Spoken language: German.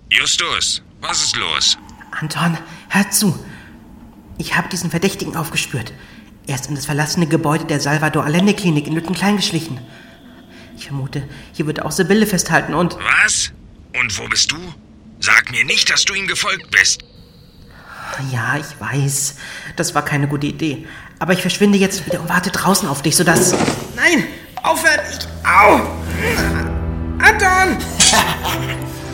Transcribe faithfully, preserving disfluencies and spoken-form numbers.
Justus, was ist los? Anton, hör zu. Ich habe diesen Verdächtigen aufgespürt. Er ist in das verlassene Gebäude der Salvador-Allende-Klinik in Lüttenklein geschlichen. Ich vermute, hier wird auch Sibylle festhalten und... Was? Und wo bist du? Sag mir nicht, dass du ihm gefolgt bist. Ja, ich weiß. Das war keine gute Idee. Aber ich verschwinde jetzt wieder und warte draußen auf dich, sodass... Nein! Aufhören! Ich... Au! Anton!